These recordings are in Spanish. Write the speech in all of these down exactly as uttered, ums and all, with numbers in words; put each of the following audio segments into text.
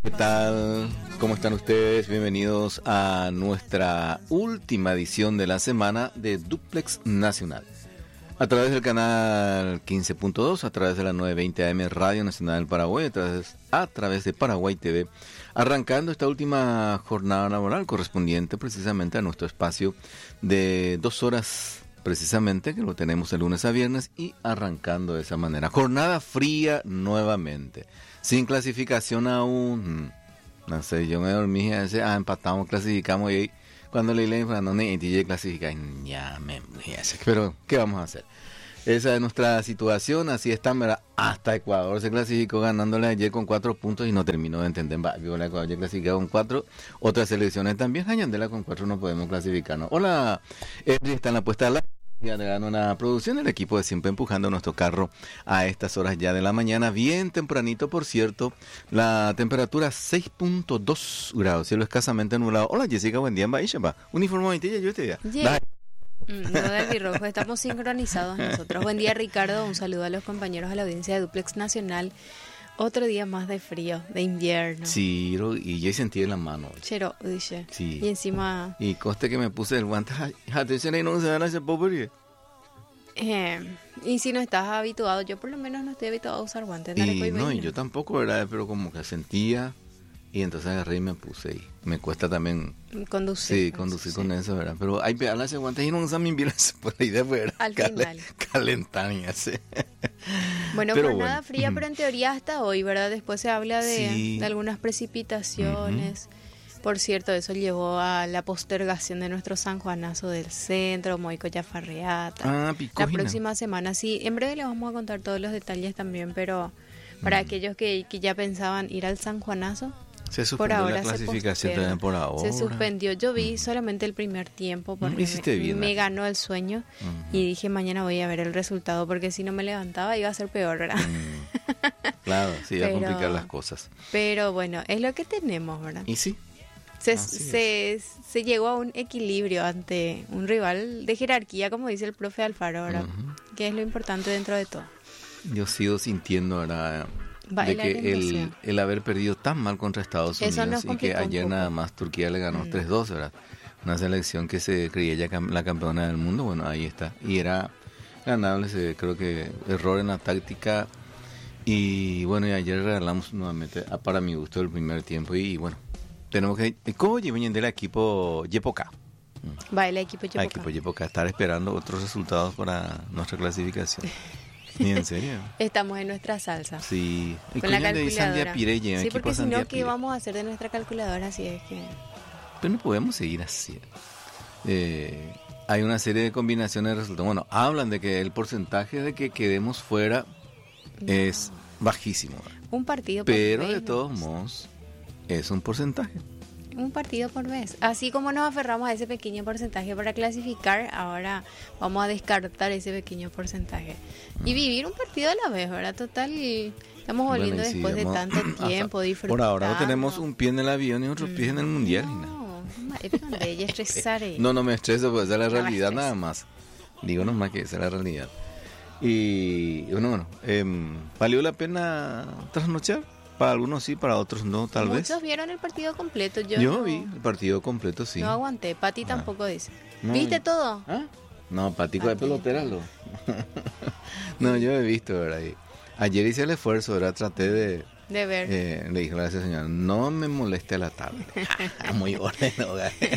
¿Qué tal? ¿Cómo están ustedes? Bienvenidos a nuestra última edición de la semana de Duplex Nacional. A través del canal quince punto dos, a través de la novecientos veinte A M Radio Nacional del Paraguay, a través, a través de Paraguay T V, arrancando esta última jornada laboral correspondiente precisamente a nuestro espacio de dos horas precisamente, que lo tenemos de lunes a viernes y arrancando de esa manera. Jornada fría nuevamente, sin clasificación aún. No sé, yo me dormí y decía, ah, empatamos, clasificamos y cuando le leí, no necesité clasificar, ya me pero ¿qué vamos a hacer? Esa es nuestra situación, así está, ¿verdad? Hasta Ecuador se clasificó ganándole ayer con cuatro puntos y no terminó de entender. Viola Ecuador ya clasificó con cuatro, otras selecciones también, Añandela con cuatro no podemos clasificarnos. Hola, Henry está en la puesta de la... Ya le dan una producción, el equipo de siempre empujando nuestro carro a estas horas ya de la mañana, bien tempranito, por cierto, la temperatura seis punto dos grados, cielo escasamente nublado. Hola Jessica, buen día, Baishapa, uniformadamente yo este día. Yeah. No, David Rojo, estamos sincronizados nosotros. Buen día Ricardo, un saludo a los compañeros de la audiencia de Duplex Nacional. Otro día más de frío, de invierno. Sí, y ya sentí en la mano. Chero, dice. Sí. Y encima... Y coste que me puse el guante. Atención ahí, no se van a hacer pobre. Eh, y si no estás habituado, yo por lo menos no estoy habituado a usar guantes. Y no, y yo tampoco, ¿verdad? Pero como que sentía... Y entonces agarré y me puse y me cuesta también... Conducir. Sí, conducir sí. con eso, ¿verdad? Pero hay pegarle ese guante y no usan mi vida por ahí de afuera. Al final. Calentar y así. Bueno, pero jornada bueno. fría, pero en teoría hasta hoy, ¿verdad? Después se habla de, sí. de algunas precipitaciones. Uh-huh. Por cierto, eso llevó a la postergación de nuestro sanjuanazo del centro, Moico Yafarreata. Ah, Picojina. La próxima semana, sí. En breve les vamos a contar todos los detalles también, pero para uh-huh. aquellos que, que ya pensaban ir al sanjuanazo, se suspendió por ahora la clasificación también por ahora. Se suspendió. Yo vi uh-huh. solamente el primer tiempo porque me, bien, me ganó el sueño uh-huh. y dije mañana voy a ver el resultado porque si no me levantaba iba a ser peor, ¿verdad? Uh-huh. Claro, sí, iba a complicar las cosas. Pero bueno, es lo que tenemos, ¿verdad? Y sí. Se, se, se llegó a un equilibrio ante un rival de jerarquía, como dice el profe Alfaro, ¿verdad? Uh-huh. Que es lo importante dentro de todo. Yo sigo sintiendo, ¿verdad? De que el, el haber perdido tan mal contra Estados Unidos y que ayer nada más Turquía le ganó mm. tres dos, ¿verdad? Una selección que se creía ya cam- la campeona del mundo, bueno, ahí está. Y era ganable, se, creo que error en la táctica. Y bueno, y ayer regalamos nuevamente, para mi gusto, el primer tiempo. Y bueno, tenemos que... ¿Cómo lleven del equipo Yepoca? Va, el equipo Yepoca. El equipo Yepoca, estar esperando otros resultados para nuestra clasificación. ¿Ni en serio? Estamos en nuestra salsa. Sí. Con la calculadora. Pireye, sí, porque si no, ¿qué Pire? vamos a hacer de nuestra calculadora? Así es que... Pero no podemos seguir así. Eh, hay una serie de combinaciones de resultados. Bueno, hablan de que el porcentaje de que quedemos fuera no. es bajísimo. Un partido por Pero vez, de todos no. modos, es un porcentaje. Un partido por vez. Así como nos aferramos a ese pequeño porcentaje para clasificar, ahora vamos a descartar ese pequeño porcentaje. Mm. Y vivir un partido a la vez, ¿verdad? Total, estamos volviendo bueno, sí, después de tanto tiempo, disfrutando. Por ahora no tenemos un pie en el avión y otro mm. pie en el mundial. No, no, ella estresaré. no, no me estreso, pues esa es la no realidad nada más. Digo nomás que esa es la realidad. Y bueno, bueno eh, ¿valió la pena trasnochar? Para algunos sí, para otros no, tal Muchos vez. Muchos vieron el partido completo. Yo, yo no, vi el partido completo, sí. No aguanté. Pati ah. tampoco dice. No, ¿Viste todo? ¿Ah? No, Pati de pelotera. Lo. no, yo he visto, ¿verdad? Y ayer hice el esfuerzo, ¿verdad? Traté de... De ver. Eh, le dije a esa señora, no me moleste a la tarde. Muy ordenado.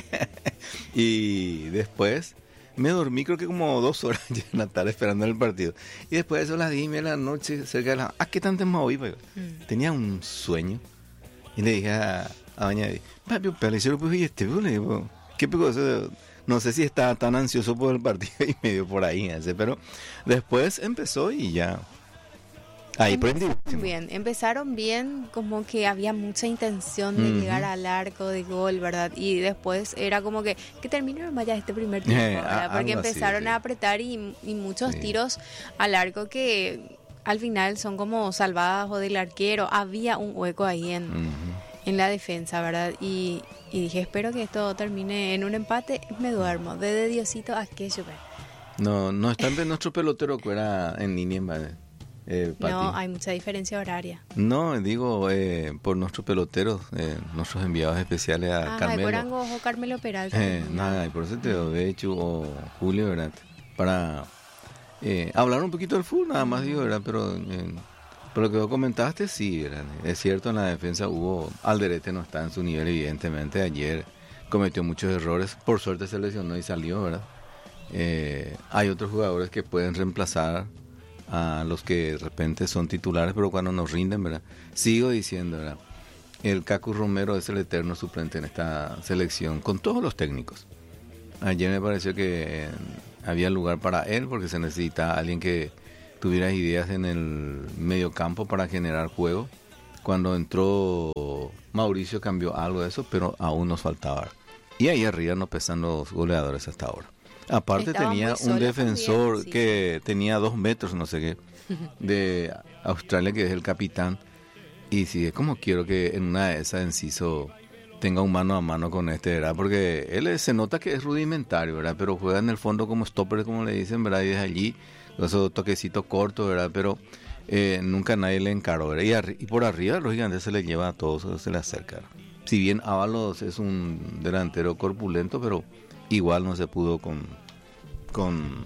Y después... Me dormí creo que como dos horas ya en la tarde esperando el partido. Y después de eso las diez y media de la noche, cerca de la... Ah, ¿qué tanto me voy? Mm. Tenía un sueño. Y le dije a, a doña, papi, pero yo pues, este, le digo, ¿qué pegó eso? No sé si estaba tan ansioso por el partido y medio por ahí, ese, pero después empezó y ya... Ahí prendí. Bien, empezaron bien, como que había mucha intención de uh-huh. llegar al arco de gol, ¿verdad? Y después era como que, que termine ya este primer tiempo, eh, ¿verdad? Porque empezaron así, sí. a apretar y, y muchos sí. tiros al arco que al final son como salvadas o del arquero. Había un hueco ahí en, uh-huh. en la defensa, ¿verdad? Y, y dije, espero que esto termine en un empate, me duermo. Desde Diosito a que yo No, no está en nuestro pelotero que era en línea, ¿vale? Eh, no, hay mucha diferencia horaria. No, digo, eh, por nuestros peloteros, eh, nuestros enviados especiales a ah, Carmelo. Corango o Carmelo Peralta. Eh, nada, y por eso te digo, de hecho, o Julio, ¿verdad? Para eh, hablar un poquito del fútbol, nada más digo, ¿verdad? Pero eh, por lo que vos comentaste, sí, ¿verdad? Es cierto, en la defensa hubo, Alderete no está en su nivel, evidentemente, ayer cometió muchos errores, por suerte se lesionó y salió, ¿verdad? Eh, hay otros jugadores que pueden reemplazar a los que de repente son titulares, pero cuando nos rinden, ¿verdad? Sigo diciendo, ¿verdad? El Cacu Romero es el eterno suplente en esta selección, con todos los técnicos. Ayer me pareció que había lugar para él, porque se necesita alguien que tuviera ideas en el medio campo para generar juego. Cuando entró Mauricio cambió algo de eso, pero aún nos faltaba. Y ahí arriba no pesan los goleadores hasta ahora. Aparte Estaban tenía muy un solos defensor también, sí. que tenía dos metros, no sé qué, de Australia, que es el capitán. Y sí, es como quiero que en una de esas Enciso tenga un mano a mano con este, ¿verdad? Porque él es- se nota que es rudimentario, ¿verdad? Pero juega en el fondo como stopper, como le dicen, ¿verdad? Y desde allí, esos toquecitos cortos, ¿verdad? Pero eh, nunca nadie le encaró, ¿verdad? Y, arri- y por arriba, lógicamente, se le lleva a todos, se le acerca. Si bien Ábalos es un delantero corpulento, pero igual no se pudo con con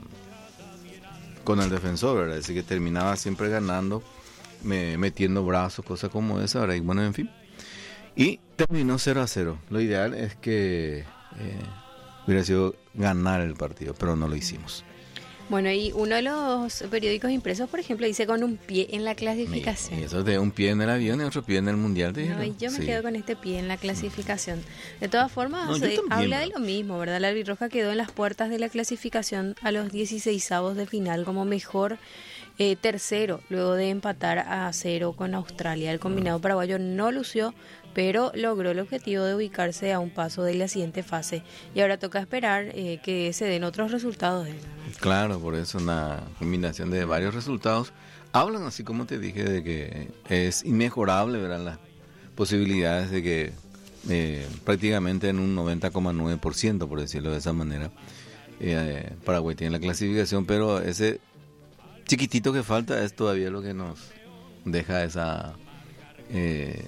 con el defensor, ¿verdad? Así que terminaba siempre ganando, me, metiendo brazos, cosas como esa, ¿verdad? Y bueno, en fin. Y terminó cero a cero. Lo ideal es que eh, hubiera sido ganar el partido, pero no lo hicimos. Bueno, y uno de los periódicos impresos, por ejemplo, dice con un pie en la Y, clasificación. y eso de un pie en el avión y otro pie en el mundial. ¿Te No, dijeron? y yo me Sí. quedo con este pie en la clasificación. De todas formas, No, yo eh, también, habla de ¿verdad? lo mismo, ¿verdad? La albirroja quedó en las puertas de la clasificación a los dieciseisavos de final como mejor eh, tercero, luego de empatar a cero con Australia. El combinado paraguayo no lució, pero logró el objetivo de ubicarse a un paso de la siguiente fase. Y ahora toca esperar eh, que se den otros resultados. De... Claro, por eso una combinación de varios resultados. Hablan, así como te dije, de que es inmejorable, ¿verdad? Las posibilidades de que eh, prácticamente en un noventa coma nueve por ciento, por decirlo de esa manera, eh, Paraguay tiene la clasificación, pero ese chiquitito que falta es todavía lo que nos deja esa eh,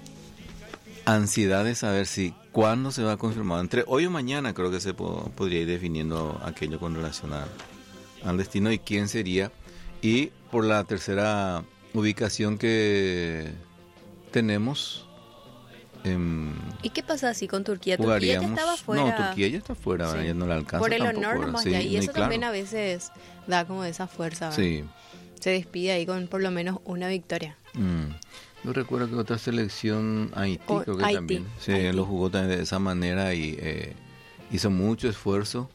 ansiedad de saber si cuándo se va a confirmar. Entre hoy o mañana creo que se po- podría ir definiendo aquello con relación a- al destino y quién sería. Y por la tercera ubicación que tenemos, em, ¿Y qué pasa así con Turquía? Turquía ya jugaríamos... estaba fuera. No, Turquía ya está fuera, Sí. ya no le alcanza Por el tampoco, honor ¿verdad? nomás Sí, ya. Y muy eso claro. también a veces da como esa fuerza, ¿verdad? Sí. Se despide ahí con por lo menos una victoria. Mm. Yo recuerdo que otra selección, Haití, O- creo que Haití, también, sí, Haití. lo jugó también de esa manera y eh, hizo mucho esfuerzo.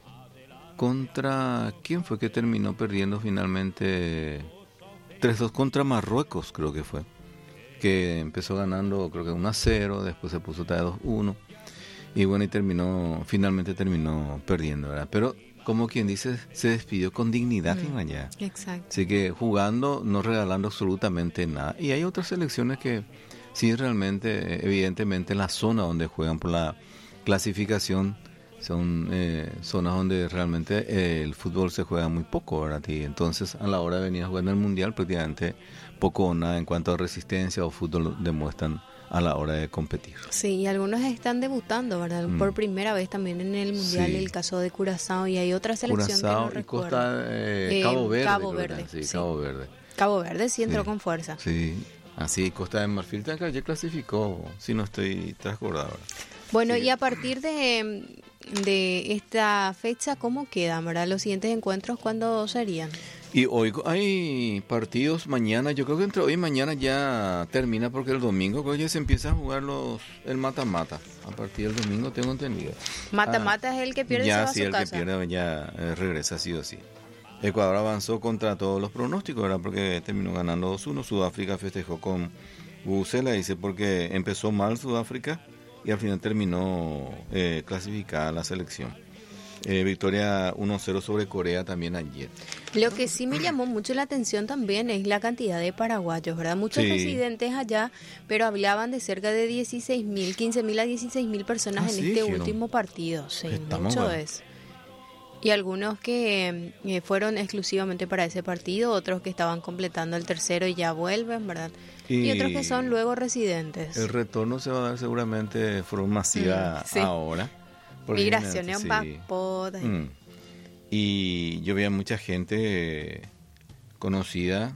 ¿Contra quién fue que terminó perdiendo finalmente? tres dos contra Marruecos, creo que fue. Que empezó ganando, creo que uno a cero, después se puso otra vez dos uno. Y bueno, y terminó, finalmente terminó perdiendo, ¿verdad? Pero, como quien dice, se despidió con dignidad Mm. en allá. Exacto. Así que jugando, no regalando absolutamente nada. Y hay otras selecciones que sí realmente, evidentemente en la zona donde juegan por la clasificación, son eh, zonas donde realmente eh, el fútbol se juega muy poco, ¿verdad? Y entonces a la hora de venir a jugar en el Mundial prácticamente poco o nada en cuanto a resistencia o fútbol demuestran a la hora de competir. Sí, y algunos están debutando, ¿verdad? Mm. Por primera vez también en el Mundial, Sí. el caso de Curazao, y hay otra selección Curazao que no y recuerdo. Costa eh, Eh, Cabo Verde. Cabo creo que Verde, era. Sí, sí. Cabo Verde. Cabo Verde sí entró Sí. con fuerza. Sí, así Costa de Marfil también ya clasificó, si no estoy transcordado ahora. Bueno, Sí. y a partir de, de esta fecha, ¿cómo quedan, verdad? Los siguientes encuentros, ¿cuándo serían? Y hoy hay partidos mañana, yo creo que entre hoy y mañana ya termina porque el domingo creo que ya se empiezan a jugar los el mata-mata. A partir del domingo tengo entendido. Mata-mata Ah, es el que pierde, se ya va a sí, su el casa. que pierde ya eh, regresa sí o sí. Ecuador avanzó contra todos los pronósticos, ¿verdad? Porque terminó ganando dos uno. Sudáfrica festejó con Bucela, dice, porque empezó mal Sudáfrica y al final terminó eh, clasificada la selección. Eh, victoria uno cero sobre Corea también ayer. Lo que sí me llamó mucho la atención también es la cantidad de paraguayos, ¿verdad? Muchos Sí. residentes allá, pero hablaban de cerca de dieciséis mil, quince mil a dieciséis mil personas Ah, en sí, este dijeron. último partido. Sí, Estamos mucho bueno. es. Y algunos que eh, fueron exclusivamente para ese partido, otros que estaban completando el tercero y ya vuelven, ¿verdad? Y, y otros que son luego residentes. El retorno se va a dar seguramente de forma masiva mm, sí. ahora. Migraciones en Papot. Sí. Mm. Y yo veía mucha gente conocida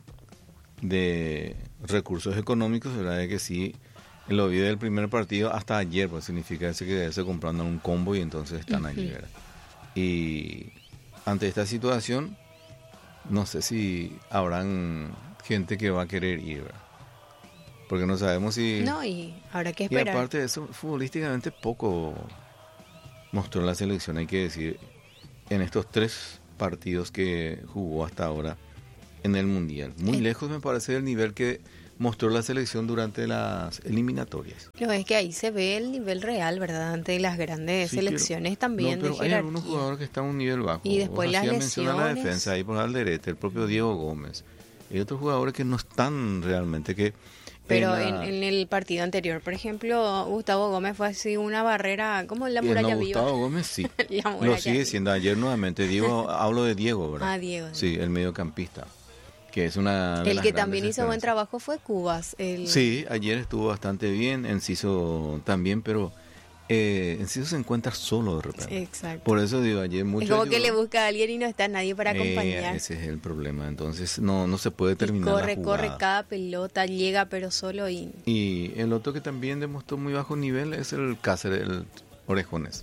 de recursos económicos, ¿verdad? De que sí, lo vi del primer partido hasta ayer, pues significa eso que se comprando un combo y entonces están uh-huh. allí, ¿verdad? Y ante esta situación, no sé si habrán gente que va a querer ir, ¿verdad? Porque no sabemos si... No, y habrá que esperar. Y aparte de eso, futbolísticamente poco mostró la selección, hay que decir, en estos tres partidos que jugó hasta ahora en el Mundial. Muy eh. lejos me parece del nivel que mostró la selección durante las eliminatorias. No, es que ahí se ve el nivel real, ¿verdad? Ante las grandes sí, selecciones pero, también. No, pero de hay algunos jugadores que están a un nivel bajo. Y después las lesiones. Menciona la defensa ahí por Alderete, el propio Diego Gómez. Hay otros jugadores que no están realmente que... Pero en, la... en, en el partido anterior, por ejemplo, Gustavo Gómez fue así una barrera, como la muralla no, viva. Gustavo Gómez sí, lo sigue siendo. Ayer nuevamente, Diego, hablo de Diego, ¿verdad? Ah, Diego. Sí, el mediocampista. Que es una de el las que también hizo buen trabajo fue Cubas. El... Sí, ayer estuvo bastante bien, Enciso también, pero eh, Enciso se encuentra solo de repente. Exacto. Por eso digo, ayer mucho... Es como ayudó. Que le busca a alguien y no está nadie para acompañar. Eh, ese es el problema, entonces no no se puede terminar y corre, la jugada. corre cada pelota, llega pero solo y... Y el otro que también demostró muy bajo nivel es el Cáceres, el Orejones.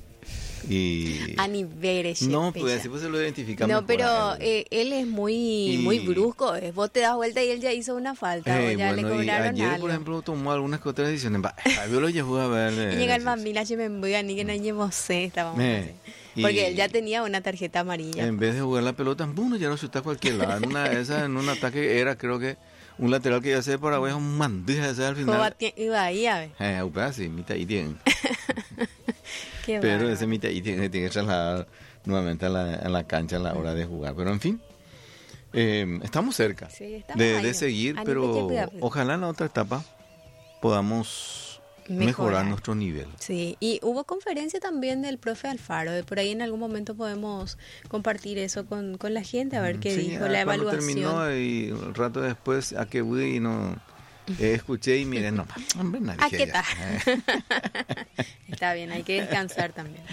Y a niveles no pues así pues se lo identificamos no pero él. Eh, él es muy y... muy brusco, eh. Vos te das vuelta y él ya hizo una falta eh, o ya bueno, le cobraron ayer algo. Por ejemplo tomó algunas que otras decisiones yo lo llevo a ver y llega el mamila se me embuga ni que no llevamos estábamos eh, porque él ya tenía una tarjeta amarilla en vez de jugar la pelota bueno ya no se está a cualquier lado en una esa en un ataque era creo que un lateral que ya se de Paraguay es un mandija ese al final iba ahí a ver eh upea sí mitad y tiene Qué pero bárbaro. Ese mitad y tiene, tiene que trasladar nuevamente a la, a la cancha a la hora de jugar. Pero en fin, eh, estamos cerca sí, estamos de, ahí, de seguir, pero ojalá en la otra etapa podamos mejorar, mejorar nuestro nivel. Sí, y hubo conferencia también del profe Alfaro, de por ahí en algún momento podemos compartir eso con, con la gente, a ver qué sí, dijo, la evaluación. Terminó y un rato después a que voy y no... Eh, escuché y miren, no, hombre, nadie. ¿A qué tal? Está bien, hay que descansar también.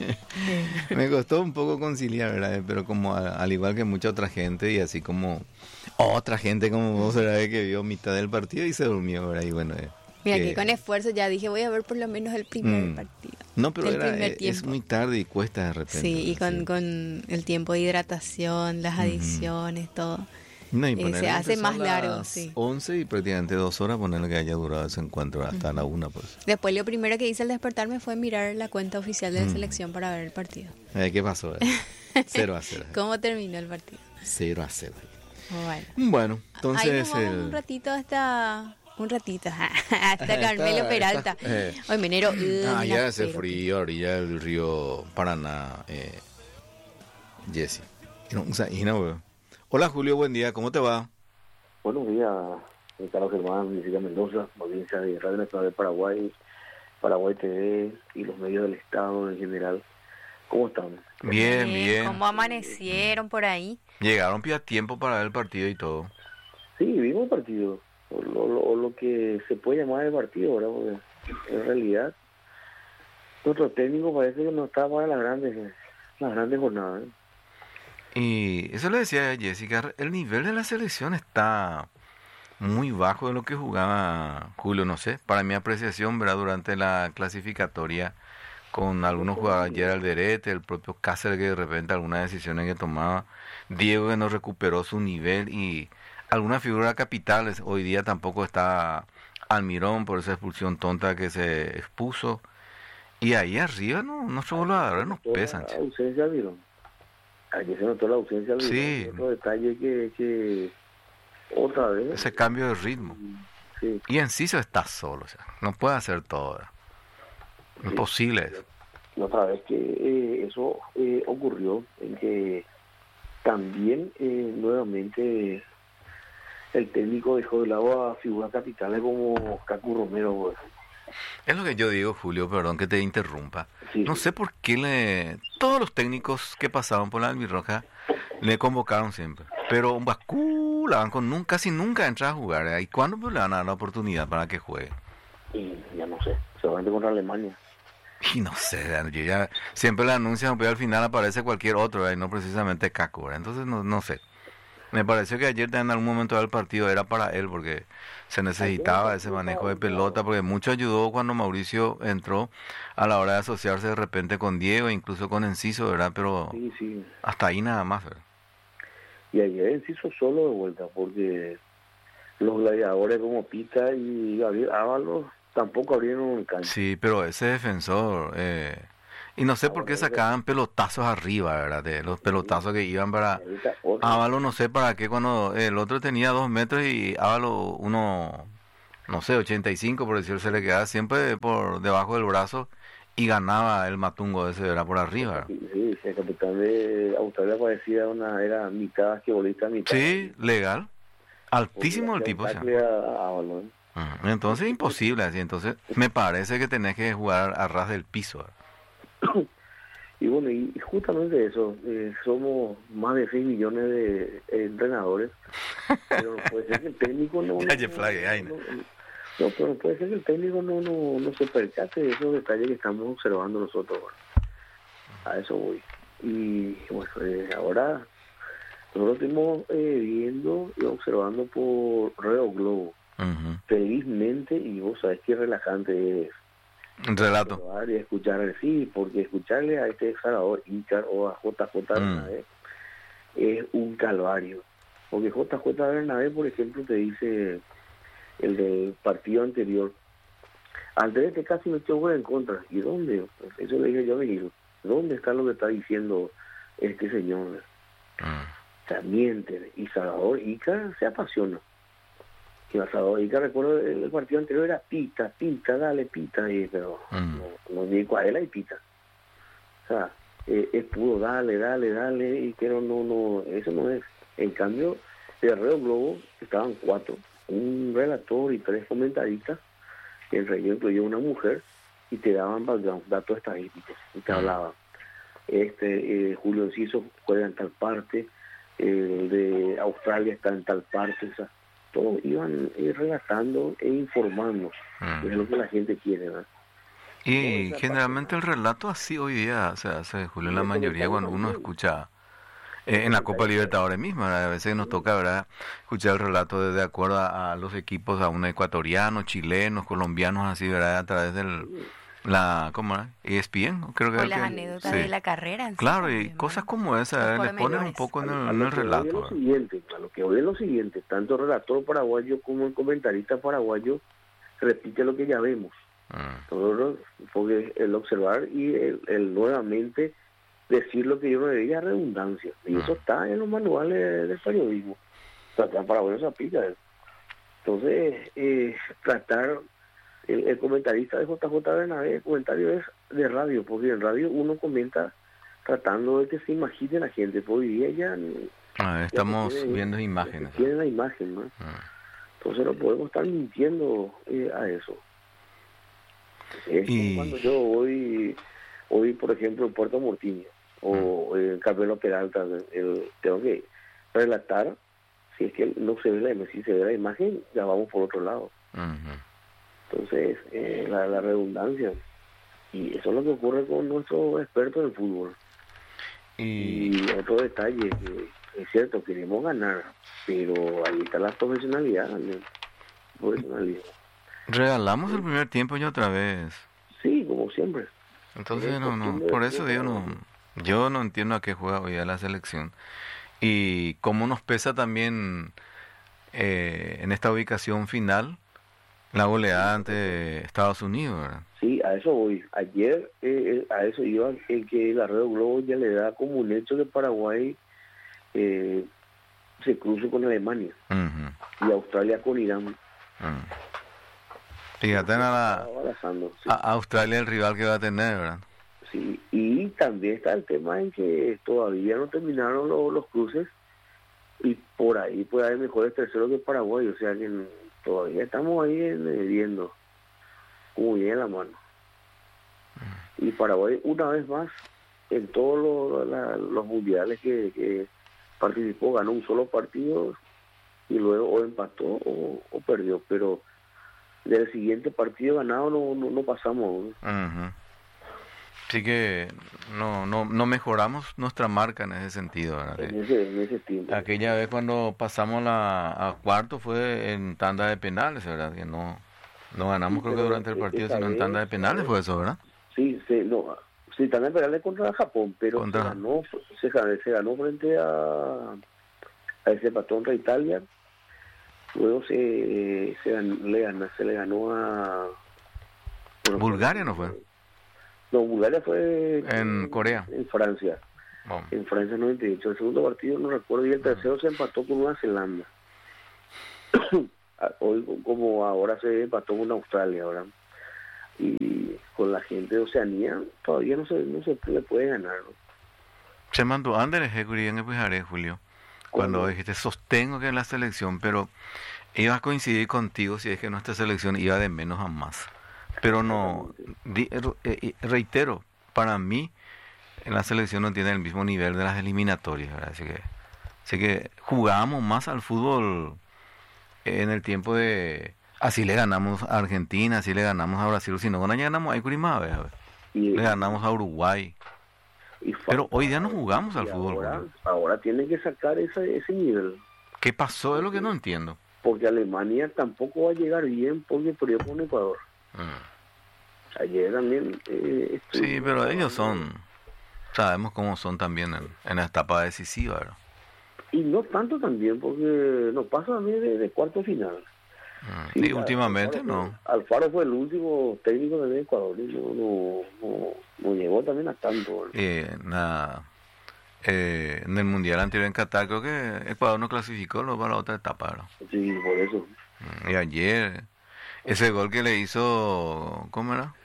Me costó un poco conciliar, ¿verdad? Pero como a, al igual que mucha otra gente y así como otra gente como vos, ¿verdad? Que vio mitad del partido y se durmió, ¿verdad? Y bueno, eh, mira, que que con esfuerzo ya dije, voy a ver por lo menos el primer mm, partido. No, pero era, es, es muy tarde y cuesta de repente. Sí, y con, sí. con el tiempo de hidratación, las adiciones, uh-huh. todo. No, y eh, se hace más largo, sí. once y prácticamente dos horas ponerle que haya durado ese encuentro hasta uh-huh. la una, pues. Después lo primero que hice al despertarme fue mirar la cuenta oficial de la uh-huh. selección para ver el partido. Eh, ¿Qué pasó? Eh? Cero a cero. ¿Cómo terminó el partido? Cero a cero. Bueno, bueno entonces... Ahí nos vamos el... un ratito hasta... Un ratito, hasta Carmelo Peralta. Está, eh. Hoy Minero. Uh, ah, ya hace frío, orilla del río Paraná, eh, Jessy. No, no, hola Julio, buen día, ¿cómo te va? Buenos días, Carlos Germán, Luis Mendoza, audiencia de Radio Nacional de Paraguay, Paraguay T V y los medios del Estado en general. ¿Cómo están? Bien, bien. ¿Cómo amanecieron por ahí? Llegaron a tiempo para ver el partido y todo. Sí, vimos el partido, o lo, lo, lo que se puede llamar el partido, ¿verdad? Porque en realidad nuestro técnico parece que no está para las grandes, las grandes jornadas, ¿eh? Y eso le decía a Jessica, el nivel de la selección está muy bajo de lo que jugaba Julio, no sé, para mi apreciación, ¿verdad? Durante la clasificatoria con algunos jugadores, ayer Alderete, el propio Cáceres que de repente algunas decisiones que tomaba, Diego que no recuperó su nivel y alguna figura capitales, hoy día tampoco está Almirón por esa expulsión tonta que se expuso y ahí arriba no, nuestros voladores nos pesan. La ausencia de Almirón. Aquí se notó la ausencia del sí. otro detalle que, que otra vez ese cambio de ritmo sí. Y Enciso está solo, o sea, no puede hacer todo, sí. Imposible eso. Y otra vez que eh, eso eh, ocurrió en que también eh, nuevamente el técnico dejó de lado a figuras capitales como Cacu Romero, pues. Es lo que yo digo, Julio, perdón que te interrumpa. Sí, No sí. sé por qué le todos los técnicos que pasaban por la albirroja le convocaron siempre. Pero Bakú, la banco nunca, casi nunca entra a jugar. ¿Eh? ¿Y cuándo pues, le van a dar la oportunidad para que juegue? Y ya no sé, seguramente contra Alemania. Y no sé, yo ya siempre le anuncian, pero al final aparece cualquier otro, ¿eh? Y no precisamente Caco, ¿verdad? Entonces no, no sé. Me pareció que ayer en algún momento del partido era para él porque se necesitaba ese manejo de pelota, porque mucho ayudó cuando Mauricio entró a la hora de asociarse de repente con Diego, incluso con Enciso, ¿verdad? Pero Sí, sí. hasta ahí nada más, ¿verdad? Y ayer Enciso solo de vuelta, porque los gladiadores como Pita y Gabriel Ábalos tampoco abrieron el cancha. Sí, pero ese defensor, eh, y no sé por qué sacaban pelotazos arriba, ¿verdad? De los pelotazos que iban para Ahorita otro. Ávalo, no sé para qué, cuando el otro tenía dos metros y Ávalo uno, no sé, ochenta y cinco, por decir, se le quedaba siempre por debajo del brazo y ganaba el matungo ese, era por arriba. Sí, sí, el capitán de Australia parecía una, era mitad basquetbolista, mitad. Sí, legal. Altísimo el Porque tipo, o sea. tackle a- a Ábalos, ¿eh? Ujú. Entonces imposible así, entonces me parece que tenés que jugar a ras del piso. Y bueno, y y justamente eso, eh, somos más de seis millones de eh, entrenadores, pero no puede ser que el técnico no... no, Calle Flag, ay, no, no. no, no, pero no puede ser que el técnico no, no, no se percate de esos detalles que estamos observando nosotros. Bueno, a eso voy. Y bueno, eh, ahora nosotros estamos eh, viendo y observando por Reo Globo. Ujú. Felizmente, y vos sabés qué relajante es Un relato. observar y escuchar, sí, porque escucharle a este Salvador Ícar o a J J Bernabé es un calvario. Porque J J Bernabé, por ejemplo, te dice el del partido anterior, Andrés que casi me echó gol en contra. ¿Y dónde? Eso le dije yo a Miguel. ¿Dónde está lo que está diciendo este señor? Mm. O sea, miente. Y Salvador Ícar se apasiona. Y Salvador Ícar, recuerdo el, el partido anterior era pita, pita, dale, pita. Y, pero Mm. no, no ni cuadela y pita. O sea, eh, es puro dale, dale, dale. Y pero no, no, eso no es. En cambio, de Reo Globo estaban cuatro. Un relator y tres comentaristas, que entre ellos incluyó una mujer, y te daban background, datos estadísticos, y te hablaban. Este, eh, Julio Enciso juega en tal parte, el de Australia está en tal parte, o sea, todos iban eh, relatando e informando, Mm. que es lo que la gente quiere, ¿verdad? Y esa generalmente el relato así hoy día se hace, Julio, en la Ese mayoría detalle cuando uno también. escucha eh, en la Copa Libertadores misma, ¿verdad? A veces nos toca, ¿verdad?, escuchar el relato de, de acuerdo a, a los equipos, a un ecuatoriano, chilenos, colombianos, así, ¿verdad? A través del, la, ¿cómo era? E S P N, creo que O era las que- anécdotas sí. de la carrera. en sí Claro, y también, cosas ¿verdad? como esa, Los ¿eh? les ponen un pormenores. poco en el, A en lo el que voy es relato. lo ¿verdad? siguiente, a lo que voy es lo siguiente, tanto el relator paraguayo como el comentarista paraguayo repite lo que ya vemos. Mm. Nosotros, porque el observar y el, el nuevamente decir lo que yo no debería es redundancia. Y eso está en los manuales del periodismo. O sea, acá en Paraguay no se aplica eso. Entonces, eh, tratar, el, el comentarista de J J Bernabé, el comentario es de radio, porque en radio uno comenta tratando de que se imagine la gente, porque hoy día ya, Ah, ya estamos se tiene- viendo ya imágenes. se tiene la imagen, ¿no? Mm. Entonces no podemos estar mintiendo eh, a eso. Es como Y- cuando yo voy, hoy por ejemplo en Puerto Mortiño o en Carmelo Peralta, el- tengo que relatar, si es que no se ve la imagen, si se ve la imagen, ya vamos por otro lado. Ujú. Entonces, eh, la, la redundancia. Y eso es lo que ocurre con nuestros expertos en fútbol. Y Y otro detalle, que es cierto, queremos ganar, pero ahí está la profesionalidad, ¿no? Profesionalidad. regalamos el primer tiempo y otra vez. Sí, como siempre. Entonces, Es no, no, costumbre por de eso que digo, no- no, yo no entiendo a qué juega hoy día la selección. Y cómo nos pesa también eh, en esta ubicación final la goleada ante Estados Unidos, ¿verdad? Sí, a eso voy. Ayer eh, eh, a eso iba, en que la Red Globo ya le da como un hecho que Paraguay eh, se cruce con Alemania Ujú, y Australia con Irán. ujú. Fíjate en la, Estaba abrazando, sí. a Australia el rival que va a tener, ¿verdad? Sí, y también está el tema en que todavía no terminaron los, los cruces y por ahí puede haber mejores terceros que Paraguay, o sea que n- todavía estamos ahí en- eh, viendo. muy bien la mano. Y Paraguay, una vez más, en todos los, la, los mundiales que, que participó, ganó un solo partido y luego o empató o, o perdió, pero del siguiente partido ganado no, no, no pasamos. Uh-huh. Así que no, no, no mejoramos nuestra marca en ese sentido, ¿verdad? En ese, en ese tiempo. Aquella vez cuando pasamos la, a cuarto fue en tanda de penales, ¿verdad? Que no, no ganamos, sí, creo que durante el partido, sino en tanda de penales fue eso, ¿verdad? Sí, se, no, sí, tanda de penales contra Japón, pero contra... Se, ganó, se, se ganó frente a, a ese patrón contra Italia. Luego se, se, le, ganó, se le ganó a... Bueno, ¿Bulgaria no fue? No, Bulgaria fue... En, en Corea. En Francia. Oh. En Francia noventa y ocho. El segundo partido no recuerdo y el tercero oh. se empató con Nueva Zelanda. Hoy como ahora se empató con Australia, ¿verdad? Y con la gente de Oceanía todavía no se, no se le puede ganar, ¿no? Se mandó Ander Ejecuri en el Pujaré, Julio. Cuando ¿Cómo? Dijiste, sostengo que en la selección, pero iba a coincidir contigo si es que nuestra selección iba de menos a más. Pero no, di, eh, reitero, para mí, en la selección no tiene el mismo nivel de las eliminatorias, ¿verdad? Así que, así que jugábamos más al fútbol en el tiempo de... Así le ganamos a Argentina, así le ganamos a Brasil, si no, no ganamos a Curimave, le ganamos a Uruguay. Pero hoy día no jugamos al fútbol. Ahora, ahora tienen que sacar ese, ese nivel. ¿Qué pasó? Es lo que no entiendo. Porque Alemania tampoco va a llegar bien porque perdió con Ecuador. Mm. Ayer también... Eh, sí, pero ellos son... Sabemos cómo son también en, en la etapa decisiva, ¿verdad? Y no tanto también, porque nos pasa a mí de, de cuarto final. Mm. Sí, sí, últimamente Alfaro no. Fue, Alfaro fue el último técnico de Ecuador y no, no, no, no llegó también a tanto. Eh, nada. Eh, en el Mundial anterior en Qatar creo que Ecuador no clasificó lo para la otra etapa, ¿verdad? Sí, por eso. Y ayer, ese gol que le hizo, ¿cómo era?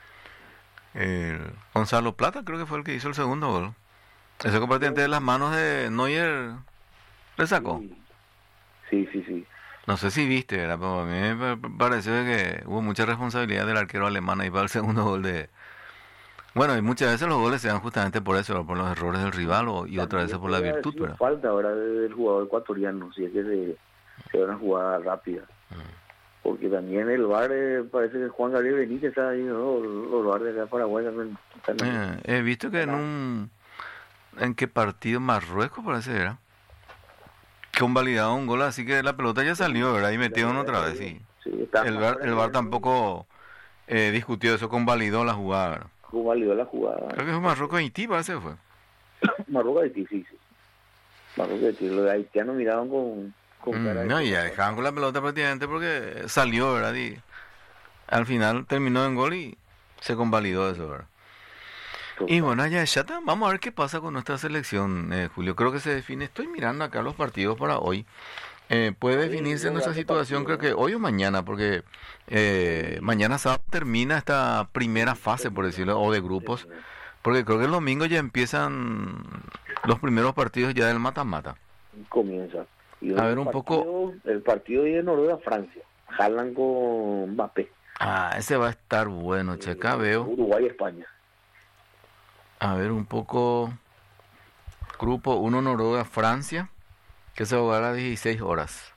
El Gonzalo Plata creo que fue el que hizo el segundo gol. Ese compartiente de las manos de Neuer le sacó. Sí, sí, sí. No sé si viste, ¿verdad? Pero a mí me pareció que hubo mucha responsabilidad del arquero alemán ahí para el segundo gol de... Bueno, y muchas veces los goles se dan justamente por eso, por los errores del rival o, y otras veces por la virtud, ¿verdad? Falta ahora del jugador ecuatoriano, si es que se, se da una jugada rápida. Mm. Porque también el V A R, eh, parece que Juan Gabriel Benítez está ahí, ¿no? Los V A R de acá de Paraguay también están eh, He visto que en un... ¿En qué partido? Marruecos parece, ¿verdad? Convalidado un gol, así que la pelota ya salió, ¿verdad? Y metieron otra vez, sí. sí el V A R, el V A R tampoco eh, discutió eso, convalidó la jugada, ¿verdad? Convalidó la jugada. Creo que fue Marruecos-Haití, parece que fue. Marruecos-Haití, sí, sí. Marruecos-Haití, los de haitianos miraban con, con cara mm, de... No, y ya dejaban con la pelota prácticamente porque salió, ¿verdad? Y al final terminó en gol y se convalidó eso, ¿verdad? Y bueno, ya chata, vamos a ver qué pasa con nuestra selección, eh, Julio. Creo que se define, estoy mirando acá los partidos para hoy. Eh, puede definirse sí, nuestra situación, partido, creo que hoy o mañana, porque eh, mañana sábado termina esta primera fase, por decirlo, o de grupos, porque creo que el domingo ya empiezan los primeros partidos ya del mata-mata. Comienza. Y a ver un partido, poco... El partido de Noruega-Francia, Haaland con Mbappé. Ah, ese va a estar bueno, eh, checa, veo. Uruguay-España. A ver un poco, grupo uno Noruega-Francia, que se va a jugar a dieciséis horas.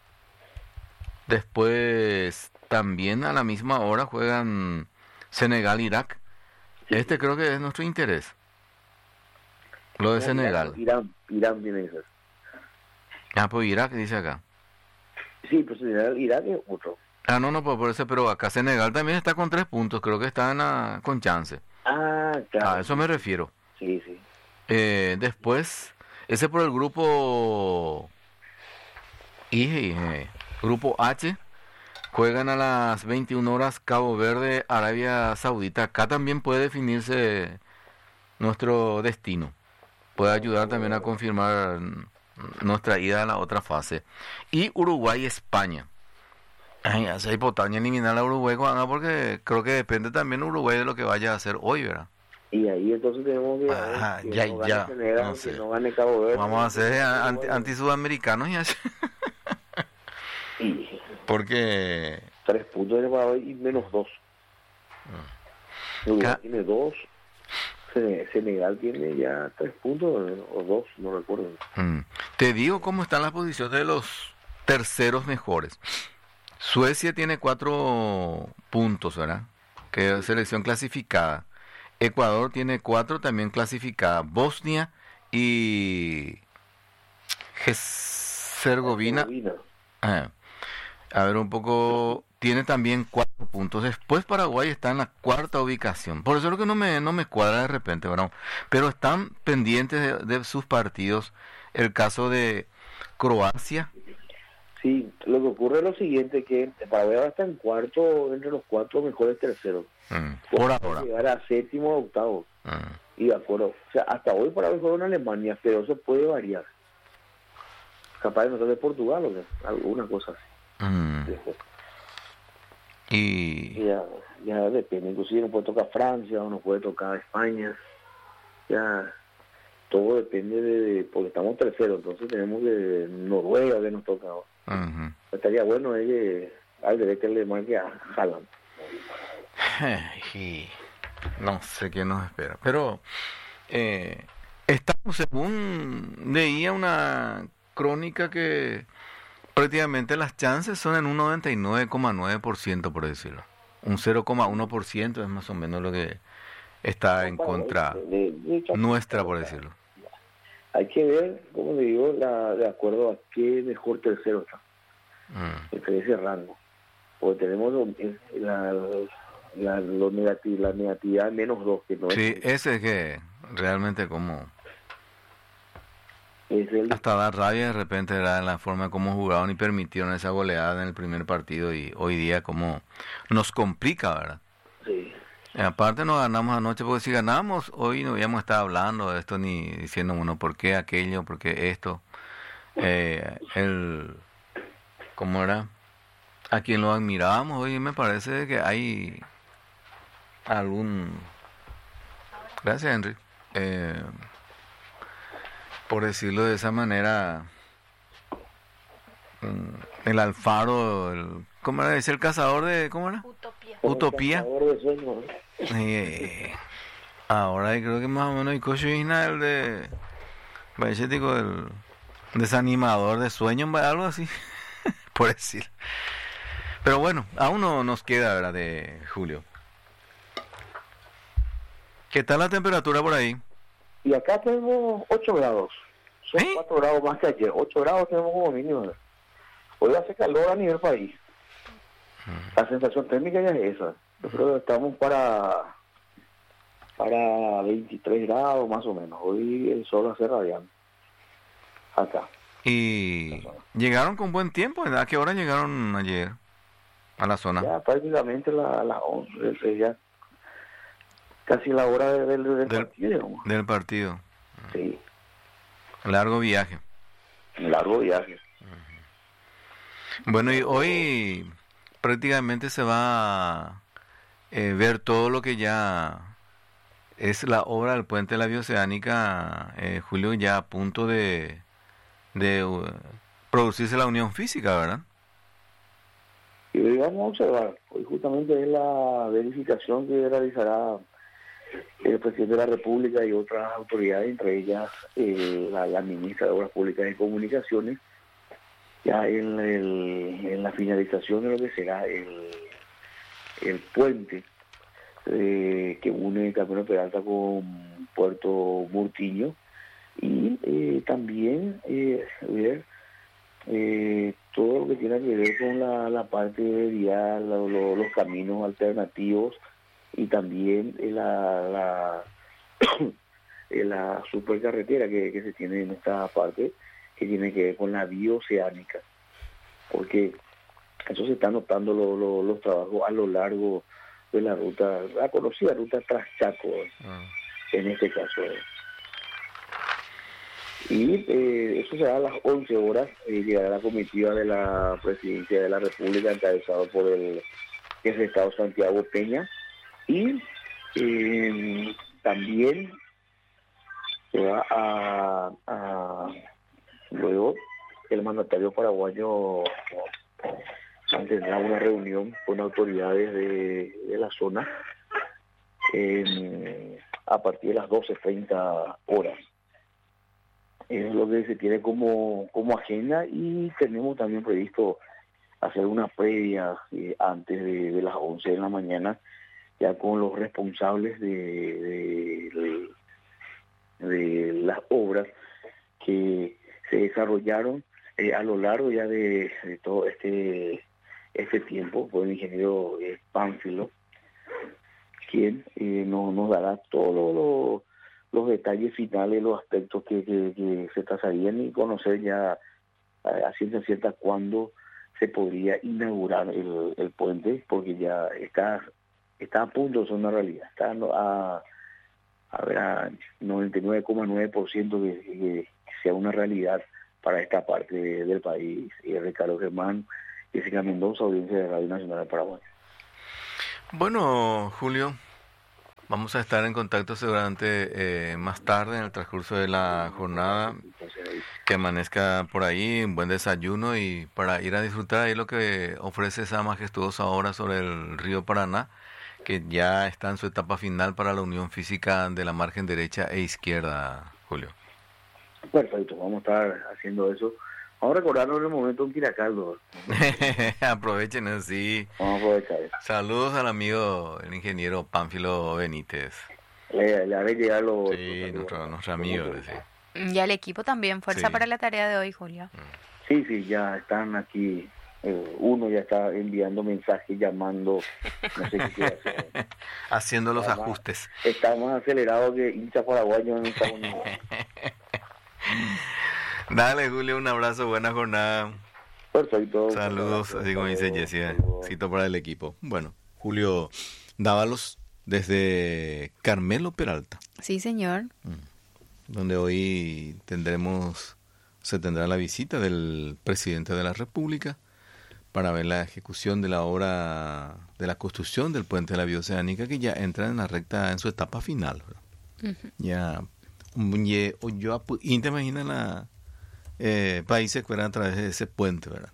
Después también a la misma hora juegan Senegal-Irak. Sí. Este creo que es nuestro interés. Lo de no, Senegal. Irán, Irán tiene esas. Ah, pues Irak dice acá. Sí, pues Senegal, Irak es otro. Ah, no, no, pues por eso, pero acá Senegal también está con tres puntos, creo que está en la, con chance. Ah, claro. A eso me refiero. Sí, sí. Eh, después, ese por el grupo I, eh, grupo H, juegan a las veintiuna horas Cabo Verde, Arabia Saudita. Acá también puede definirse nuestro destino. Puede ayudar también a confirmar nuestra ida a la otra fase. Y Uruguay-España. Ay, hace hipotaña eliminar a Uruguay, porque creo que depende también Uruguay de lo que vaya a hacer hoy, ¿verdad? Y ahí entonces tenemos que, ah, que ya, no ya, Senegal, no sé. que no gane Cabo Verde. Vamos a ser anti, anti-sudamericanos y así. Sí. Porque... Tres puntos de Paraguay y menos dos. Uruguay Ca- tiene dos, Sene- Senegal tiene ya tres puntos o dos, no recuerdo. Mm. Te digo cómo están las posiciones de los terceros mejores. Suecia tiene cuatro puntos, ¿verdad? Que es selección clasificada. Ecuador tiene cuatro también clasificada. Bosnia y Herzegovina. Herzegovina. Ah, a ver un poco, tiene también cuatro puntos. Después Paraguay está en la cuarta ubicación. Por eso es lo que no me, no me cuadra de repente, ¿verdad? Pero están pendientes de, de sus partidos. El caso de Croacia. Sí, lo que ocurre es lo siguiente, que Paraguay ahora está en cuarto, entre los cuatro mejores terceros. Mm, por Puede ahora. llegar a séptimo o octavo. Mm, Y de acuerdo, o sea, hasta hoy Paraguay juega en Alemania, pero eso puede variar. Capaz de no ser de Portugal o qué, alguna cosa así. mm. Y Y ya, ya depende, inclusive nos puede tocar Francia o nos puede tocar España. Ya, todo depende de, de- porque estamos terceros, entonces tenemos que Noruega que nos toca ahora. ujú. Estaría bueno es que al derecho le marque a Haaland. Y no sé qué nos espera. Pero eh, estamos, según leía una crónica, que prácticamente las chances son en un noventa y nueve coma nueve por ciento, por decirlo. Un cero coma uno por ciento es más o menos lo que está en contra De- de hecho, nuestra, por decirlo. hay que ver, como le digo, la, de acuerdo a qué mejor tercero está, Mm. entre ese rango. Porque tenemos lo- es la, la, lo negati- la negatividad menos dos, que no Sí, es, ese es que realmente como es el hasta da rabia de repente, era la forma como jugaron y permitieron esa goleada en el primer partido, y hoy día como nos complica, ¿verdad? sí. Y aparte no ganamos anoche, porque si ganamos hoy no habíamos estado hablando de esto ni diciendo, bueno, ¿por qué aquello? ¿Por qué esto? Eh, el, ¿cómo era? A quien lo admirábamos hoy, me parece que hay algún... Gracias, Henry. Eh, por decirlo de esa manera, mm, el Alfaro, el, ¿cómo era? ¿Es el cazador de, cómo era? Utopía. Utopía. Cazador de sueños, ¿no? Eh, ahora creo que más o menos Ikoshi Isna, el de, parece tipo el desanimador de sueños, algo así, por decir. Pero bueno, aún no nos queda, ¿verdad? De Julio. ¿Qué tal la temperatura por ahí? Y acá tenemos ocho grados. Son ¿Eh? cuatro grados más que ayer. ocho grados tenemos como mínimo. Hoy hace calor a nivel país. La sensación térmica ya es esa. Yo creo que estamos para para veintitrés grados más o menos. Hoy el sol hace radiante. Acá. Y llegaron con buen tiempo, ¿verdad? ¿A qué hora llegaron ayer a la zona? Ya prácticamente la- a las once, ya casi la hora de- del, del Del- partido. digamos. Del partido. Sí, Largo viaje. un largo viaje. Bueno, y hoy prácticamente se va a eh, ver todo lo que ya es la obra del puente de la Bioceánica, eh, Julio, ya a punto de, de uh, producirse la unión física, ¿verdad? Y hoy vamos a observar. Hoy justamente es la verificación que realizará el presidente de la República y otras autoridades, entre ellas eh, la, la ministra de Obras Públicas y Comunicaciones, ya en, el, en la finalización de lo que será el, el puente eh, que une Camino Peralta con Puerto Murtiño, y eh, también eh, ver eh, todo lo que tiene que ver con la, la parte de vial, lo- lo- los caminos alternativos, y también eh, la, la, eh, la supercarretera que, que se tiene en esta parte, que tiene que ver con la bioceánica, porque eso se está notando lo- lo- los trabajos a lo largo de la ruta, la conocida ruta Traschaco, en este caso. eh. Y eh, eso será a las once horas, eh, llegará la comitiva de la Presidencia de la República, encabezado por el jefe de Estado Santiago Peña, y eh, también se va a, a luego el mandatario paraguayo mantendrá una reunión con autoridades de, de la zona eh, a partir de las doce treinta horas. Es lo que se tiene como, como agenda, y tenemos también previsto hacer una previa eh, antes de, de las once de la mañana, ya con los responsables de, de, de, de las obras que se desarrollaron eh, a lo largo ya de, de todo este, este tiempo, por el ingeniero eh, Pánfilo, quien eh, nos, nos dará todos los, los detalles finales, los aspectos que, que, que se trazarían, y conocer ya a, a ciencia cierta cuándo se podría inaugurar el, el puente, porque ya está está a punto de ser una realidad, está a, a, ver, a noventa y nueve coma nueve por ciento que, que, que sea una realidad para esta parte de, del país. Y Ricardo Germán, Jessica Mendoza, audiencia de Radio Nacional de Paraguay. Bueno, Julio, vamos a estar en contacto seguramente eh, más tarde en el transcurso de la jornada. Que amanezca por ahí, un buen desayuno, y para ir a disfrutar ahí lo que ofrece esa majestuosa obra sobre el río Paraná, que ya está en su etapa final para la unión física de la margen derecha e izquierda, Julio. Perfecto, vamos a estar haciendo eso. Vamos a recordarnos en el momento un Quiracaldo. Aprovechen así. Vamos a aprovechar eso. Saludos al amigo, el ingeniero Pánfilo Benítez. Le, le haré llegar los... Sí, los nuestro, nuestro amigo, sí. Y al equipo también, fuerza Sí. para la tarea de hoy, Julio. Sí, sí, ya están aquí. Eh, uno ya está enviando mensajes, llamando, no sé qué quiere hacer. Haciendo los Además, ajustes. Está más acelerado que hincha paraguayo en Estados Unidos. Dale, Julio, un abrazo, buena jornada. Perfecto. Saludos, así como dice Saludos, Jessie, saludos. cito para el equipo. Bueno, Julio Dávalos desde Carmelo Peralta, Sí, señor. donde hoy tendremos, se tendrá la visita del presidente de la República para ver la ejecución de la obra de la construcción del puente de la Bioceánica, que ya entra en la recta, en su etapa final, ¿verdad? Ujú. Ya, un ye- o yo apu- y te imaginas la eh, países que eran a través de ese puente, ¿verdad?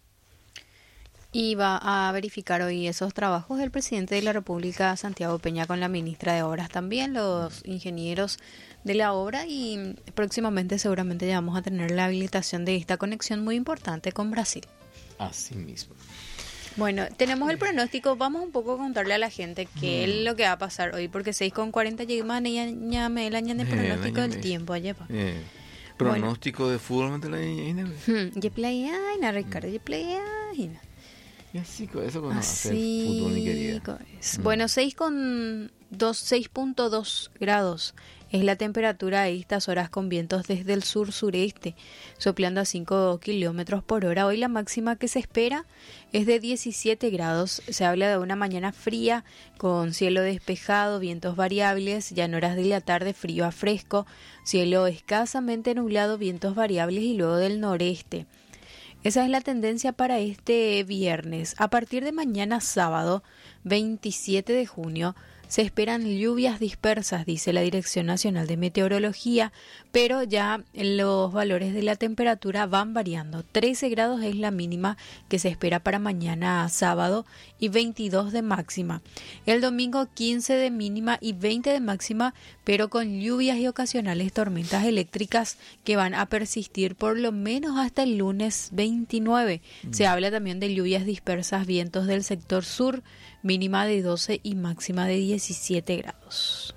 Y va a verificar hoy esos trabajos el presidente de la República, Santiago Peña, con la ministra de Obras también, los ingenieros de la obra, y próximamente seguramente ya vamos a tener la habilitación de esta conexión muy importante con Brasil. Así mismo. Bueno, tenemos el pronóstico, vamos un poco a contarle a la gente qué es lo que va a pasar hoy, porque seis con cuarenta llegan y añame el año de Eh, pronóstico del añame. tiempo, allá va. Eh, pronóstico de fútbol de la niña. Y play, ay, na, Ricardo, y play, ay, na. Y así con eso con hacer Así fútbol, mi querida. co- es. Mm. Bueno, seis con dos, seis punto dos grados es la temperatura a estas horas, con vientos desde el sur-sureste, soplando a cinco kilómetros por hora. Hoy la máxima que se espera es de diecisiete grados. Se habla de una mañana fría, con cielo despejado, vientos variables, ya en horas de la tarde frío a fresco, cielo escasamente nublado, vientos variables y luego del noreste. Esa es la tendencia para este viernes. A partir de mañana sábado, veintisiete de junio, se esperan lluvias dispersas, dice la Dirección Nacional de Meteorología, pero ya los valores de la temperatura van variando. trece grados es la mínima que se espera para mañana sábado y veintidós de máxima. El domingo quince de mínima y veinte de máxima, pero con lluvias y ocasionales tormentas eléctricas que van a persistir por lo menos hasta el lunes veintinueve. Mm. Se habla también de lluvias dispersas, vientos del sector sur, mínima de doce y máxima de diecisiete grados.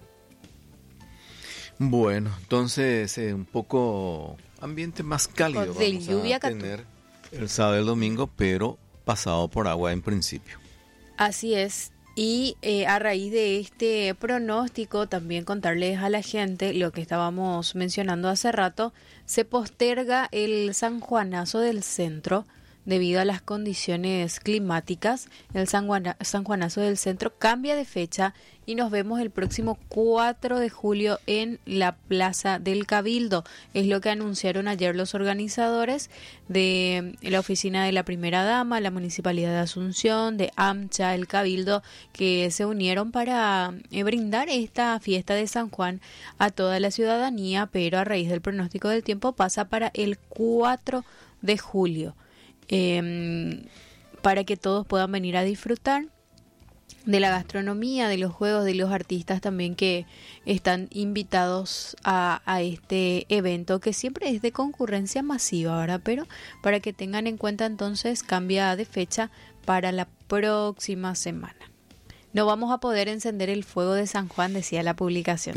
Bueno, entonces eh, un poco ambiente más cálido de vamos lluvia a tener el sábado y el domingo, pero pasado por agua en principio. Así es. Y eh, a raíz de este pronóstico, también contarles a la gente lo que estábamos mencionando hace rato: se posterga el Sanjuanazo del Centro debido a las condiciones climáticas. El San, Juana, San Juanazo del Centro cambia de fecha y nos vemos el próximo cuatro de julio en la Plaza del Cabildo. Es lo que anunciaron ayer los organizadores de la oficina de la Primera Dama, la Municipalidad de Asunción, de AMCHA, el Cabildo, que se unieron para eh, brindar esta fiesta de San Juan a toda la ciudadanía, pero a raíz del pronóstico del tiempo pasa para el cuatro de julio. Eh, para que todos puedan venir a disfrutar de la gastronomía, de los juegos, de los artistas también que están invitados a, a este evento que siempre es de concurrencia masiva, ¿verdad? Pero para que tengan en cuenta entonces cambia de fecha para la próxima semana. No vamos a poder encender el fuego de San Juan, decía la publicación,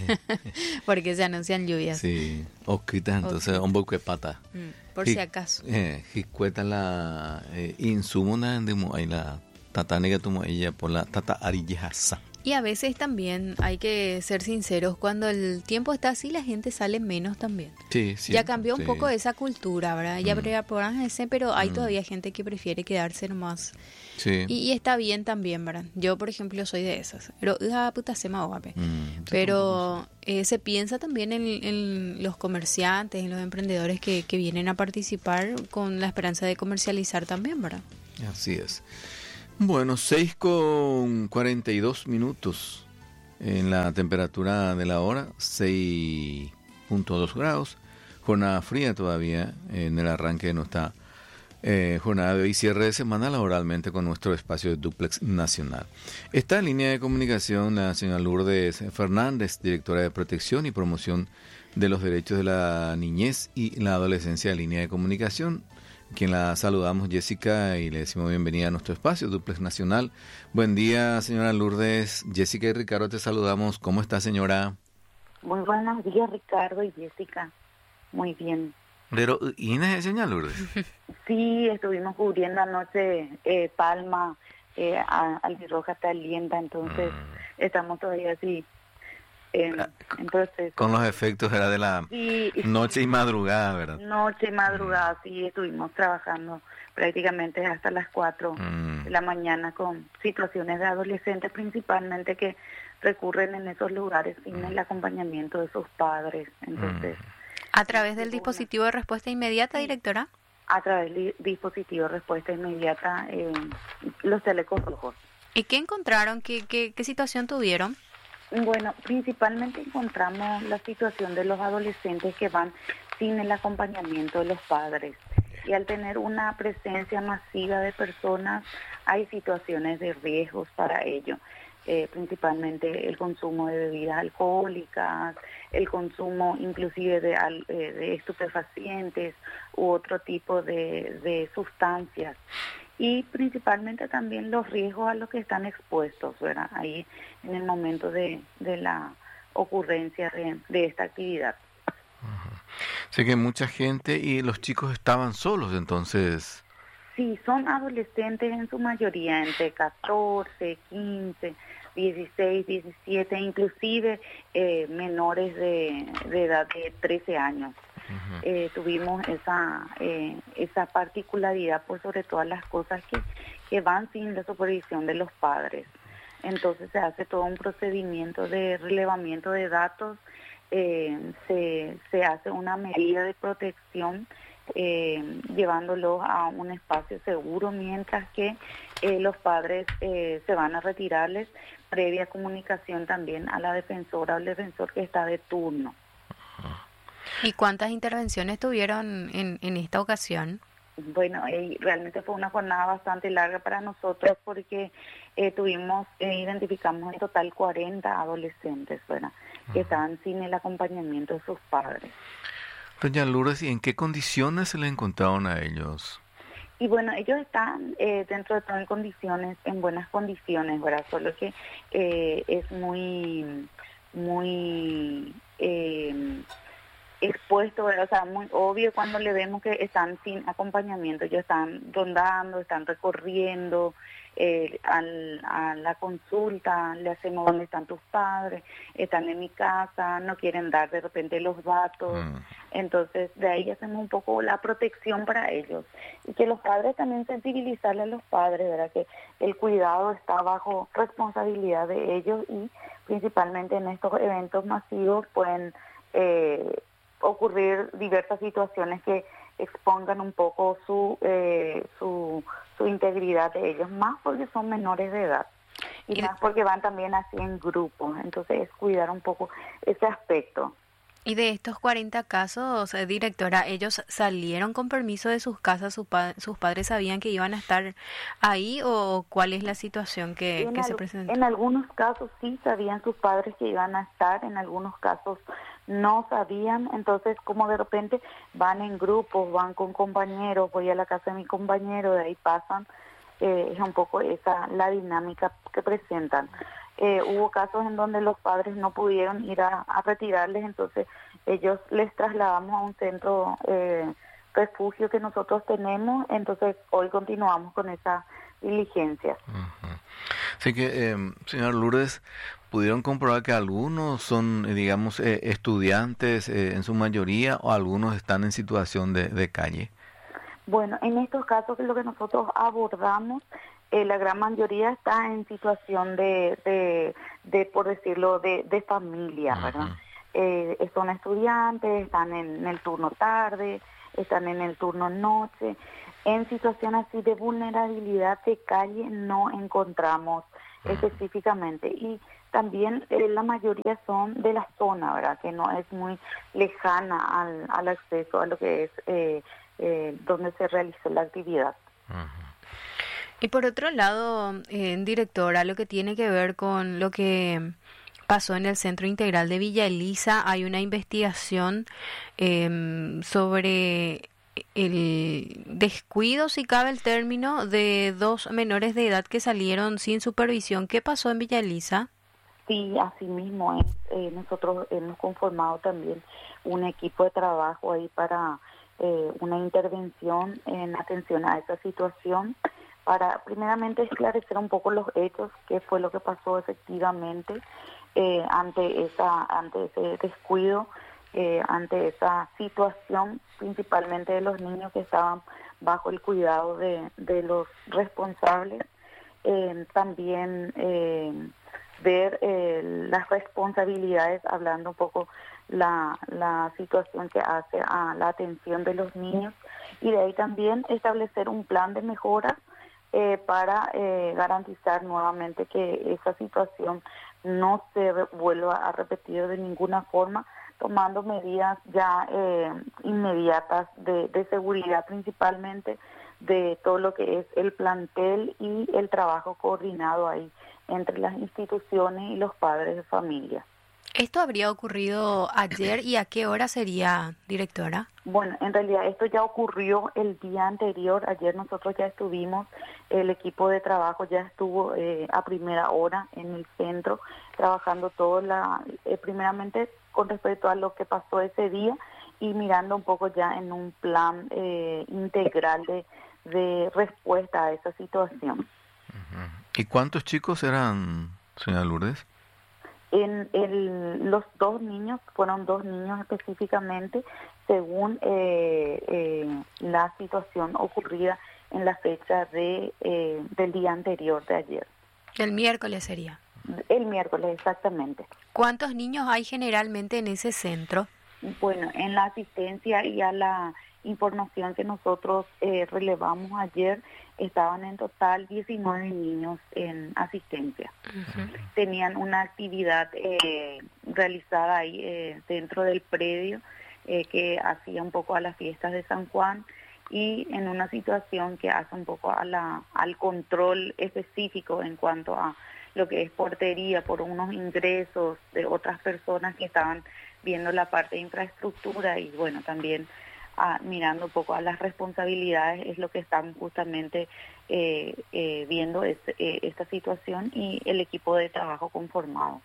porque se anuncian lluvias. Sí, osquita, entonces un poco de pata. Mm, por si acaso. Eh, Jiscueta la eh, insumuna de ahí la tatánica tumo ella por la tata arillejasa. Y a veces también hay que ser sinceros, cuando el tiempo está así la gente sale menos también. Sí, sí. Ya cambió sí. un poco esa cultura, ¿verdad? Ya Mm. por ese, pero hay Mm. todavía gente que prefiere quedarse nomás. Sí. Y, y está bien también, ¿verdad? Yo, por ejemplo, soy de esas. Pero, ah, puta, se me ahoga, Mm, pero eh, se piensa también en, en los comerciantes, en los emprendedores que, que vienen a participar con la esperanza de comercializar también, ¿verdad? Así es. Bueno, seis con cuarenta y dos minutos en la temperatura de la hora, seis punto dos grados. Jornada fría todavía en el arranque de nuestra eh, jornada de hoy, cierre de semana laboralmente con nuestro espacio de Duplex Nacional. Está en línea de comunicación la señora Lourdes Fernández, directora de Protección y Promoción de los Derechos de la Niñez y la Adolescencia de Línea de Comunicación, quien la saludamos, Jessica, y le decimos bienvenida a nuestro espacio, Duplex Nacional. Buen día, señora Lourdes. Jessica y Ricardo, te saludamos. ¿Cómo está, señora? Muy buenos días, Ricardo y Jessica. Muy bien. Pero, ¿Inés, señora Lourdes? Sí, estuvimos cubriendo anoche eh, Palma, eh, a Albirroja, Talienda, entonces mm. estamos todavía así en, en proceso. Con los efectos era de la sí, noche y madrugada, ¿verdad? Noche y madrugada, mm. sí, estuvimos trabajando prácticamente hasta las cuatro mm. de la mañana con situaciones de adolescentes principalmente que recurren en esos lugares sin mm. el acompañamiento de sus padres, entonces... Mm. ¿A través del dispositivo de respuesta inmediata, directora? A través del dispositivo de respuesta inmediata, eh, los telecos rojos. ¿Y qué encontraron? ¿Qué, qué, qué situación tuvieron? Bueno, principalmente encontramos la situación de los adolescentes que van sin el acompañamiento de los padres. Y al tener una presencia masiva de personas, hay situaciones de riesgos para ello. Eh, principalmente el consumo de bebidas alcohólicas, el consumo inclusive de, eh, de estupefacientes u otro tipo de, de sustancias. Y principalmente también los riesgos a los que están expuestos, ¿verdad? Ahí en el momento de, de la ocurrencia de, de esta actividad. Uh-huh. Sé que mucha gente y los chicos estaban solos, entonces... Sí, son adolescentes en su mayoría, entre catorce, quince, dieciséis, diecisiete, inclusive eh, menores de, de edad de trece años. Uh-huh. Eh, tuvimos esa eh, esa particularidad por sobre todas las cosas que, que van sin la supervisión de los padres. Entonces se hace todo un procedimiento de relevamiento de datos, eh, se, se hace una medida de protección Eh, llevándolos a un espacio seguro mientras que eh, los padres eh, se van a retirarles previa comunicación también a la defensora o el defensor que está de turno. ¿Y cuántas intervenciones tuvieron en, en esta ocasión? Bueno, eh, realmente fue una jornada bastante larga para nosotros porque eh, tuvimos, eh, identificamos en total cuarenta adolescentes, ¿verdad? Que estaban sin el acompañamiento de sus padres. Doña Lourdes, ¿y en qué condiciones se le encontraron a ellos? Y bueno, ellos están eh, dentro de todo en condiciones, en buenas condiciones, ¿verdad? Solo que eh, es muy, muy eh, expuesto, ¿verdad? O sea, muy obvio cuando le vemos que están sin acompañamiento. Ellos están rondando, están recorriendo, eh, al, a la consulta, le hacemos dónde están tus padres, están en mi casa, no quieren dar de repente los datos. Mm. Entonces, de ahí hacemos un poco la protección para ellos. Y que los padres también sensibilizarle a los padres, ¿verdad? Que el cuidado está bajo responsabilidad de ellos y principalmente en estos eventos masivos pueden eh, ocurrir diversas situaciones que expongan un poco su, eh, su, su integridad de ellos, más porque son menores de edad. Y más porque van también así en grupos. Entonces, es cuidar un poco ese aspecto. Y de estos cuarenta casos, eh, directora, ¿ellos salieron con permiso de sus casas? Sus, pa- sus padres sabían que iban a estar ahí o cuál es la situación que, En, que se al- presentó? en algunos casos sí sabían sus padres que iban a estar, en algunos casos no sabían, entonces como de repente van en grupos, van con compañeros, voy a la casa de mi compañero, de ahí pasan, eh, es un poco esa la dinámica que presentan. Eh, hubo casos en donde los padres no pudieron ir a, a retirarles, entonces ellos les trasladamos a un centro eh, refugio que nosotros tenemos, entonces hoy continuamos con esa diligencia. Ujú. Así que, eh, señor Lourdes, ¿pudieron comprobar que algunos son, eh, digamos, eh, estudiantes eh, en su mayoría o algunos están en situación de, de calle? Bueno, en estos casos que lo que nosotros abordamos, eh, la gran mayoría está en situación de, de, de por decirlo, de, de familia, ¿verdad? Ujú. Eh, son estudiantes, están en, en el turno tarde, están en el turno noche. En situación así de vulnerabilidad de calle no encontramos específicamente. Y también eh, la mayoría son de la zona, ¿verdad? Que no es muy lejana al, al acceso a lo que es eh, eh, donde se realizó la actividad. Ujú. Y por otro lado, eh, directora, lo que tiene que ver con lo que pasó en el Centro Integral de Villa Elisa, hay una investigación em, sobre el descuido, si cabe el término, de dos menores de edad que salieron sin supervisión. ¿Qué pasó en Villa Elisa? Sí, así mismo es. Eh, nosotros hemos conformado también un equipo de trabajo ahí para eh, una intervención en atención a esa situación, para primeramente esclarecer un poco los hechos, qué fue lo que pasó efectivamente eh, ante esa ante ese descuido, eh, ante esa situación, principalmente de los niños que estaban bajo el cuidado de, de los responsables. Eh, también eh, ver eh, las responsabilidades, hablando un poco la, la situación que hace a la atención de los niños, y de ahí también establecer un plan de mejora eh, para eh, garantizar nuevamente que esa situación no se re- vuelva a repetir de ninguna forma, tomando medidas ya eh, inmediatas de, de seguridad, principalmente de todo lo que es el plantel y el trabajo coordinado ahí entre las instituciones y los padres de familia. ¿Esto habría ocurrido ayer y a qué hora sería, directora? Bueno, en realidad esto ya ocurrió el día anterior. Ayer nosotros ya estuvimos, el equipo de trabajo ya estuvo eh, a primera hora en el centro, trabajando todo, la, eh, primeramente con respecto a lo que pasó ese día y mirando un poco ya en un plan eh, integral de, de respuesta a esa situación. Ujú. ¿Y cuántos chicos eran, señora Lourdes? En el, los dos niños, fueron dos niños específicamente, según eh, eh, la situación ocurrida en la fecha de eh, del día anterior de ayer. El miércoles sería. El miércoles, exactamente. ¿Cuántos niños hay generalmente en ese centro? Bueno, en la asistencia y a la información que nosotros eh, relevamos ayer, estaban en total diecinueve niños en asistencia. Ujú. Tenían una actividad eh, realizada ahí eh, dentro del predio eh, que hacía un poco a las fiestas de San Juan y en una situación que hace un poco a la, al control específico en cuanto a lo que es portería por unos ingresos de otras personas que estaban viendo la parte de infraestructura y bueno, también ah, mirando un poco a las responsabilidades es lo que estamos justamente eh, eh, viendo es, eh, esta situación y el equipo de trabajo conformado.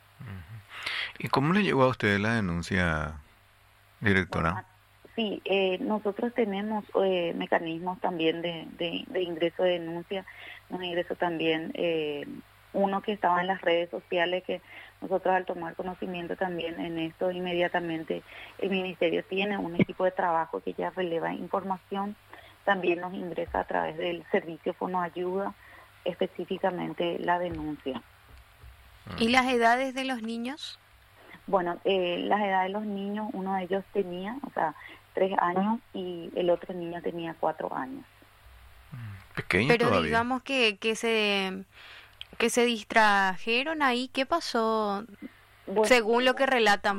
¿Y cómo le llegó a usted la denuncia, directora? Bueno, sí, eh, nosotros tenemos eh, mecanismos también de, de, de ingreso de denuncia, un ingreso también, eh, uno que estaba en las redes sociales, que nosotros al tomar conocimiento también en esto, inmediatamente el Ministerio tiene un equipo de trabajo que ya releva información, también nos ingresa a través del servicio Fonoayuda, específicamente la denuncia. ¿Y las edades de los niños? Bueno, eh, las edades de los niños, uno de ellos tenía, o sea, tres años y el otro niño tenía cuatro años. Pequeño Pero todavía. digamos que, que se que se distrajeron ahí, ¿qué pasó? Bueno, Según lo que relatan, ¿verdad?